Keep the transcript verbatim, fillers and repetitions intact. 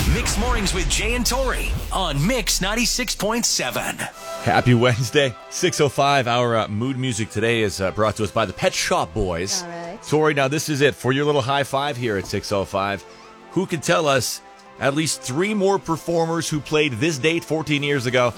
Mixed Mornings with Jay and Tori on Mix ninety-six point seven. Happy Wednesday. six oh five. Our uh, mood music today is uh, brought to us by the Pet Shop Boys. All right. Tori, now this is it for your little high five here at six oh five. Who can tell us at least three more performers who played this date fourteen years ago